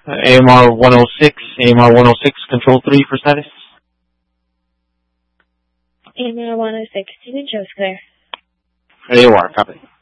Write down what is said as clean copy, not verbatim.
AMR 106, AMR 106, Control 3 for status. AMR 106, Steven Joe's clear. There you are, copy.